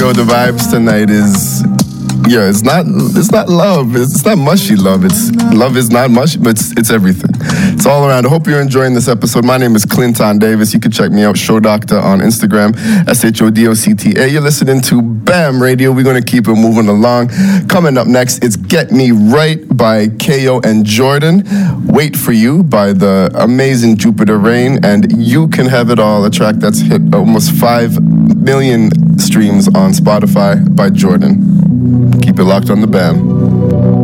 Yo, the vibes tonight is, yeah, it's not love. It's not mushy love. Love is not mushy, but it's everything. It's all around. I hope you're enjoying this episode. My name is Clinton Davis. You can check me out, Show Doctor, on Instagram, SHODOCTA. You're listening to BAM Radio. We're going to keep it moving along. Coming up next, it's Get Me Right by KO and Jordan. Wait for You by the amazing Jupiter Rain. And You Can Have It All, a track that's hit almost 5 million streams on Spotify by Jordan. Keep it locked on the BAM.